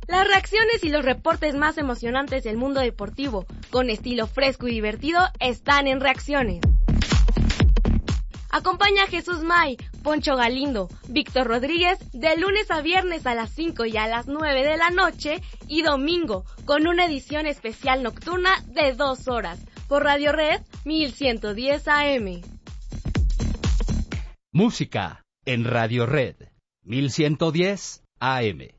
Las reacciones y los reportes más emocionantes del mundo deportivo, con estilo fresco y divertido, están en Reacciones. Acompaña a Jesús May, Poncho Galindo, Víctor Rodríguez de lunes a viernes a las 5 y a las 9 de la noche y domingo con una edición especial nocturna de 2 horas por Radio Red 1110 AM. Música en Radio Red 1110 AM.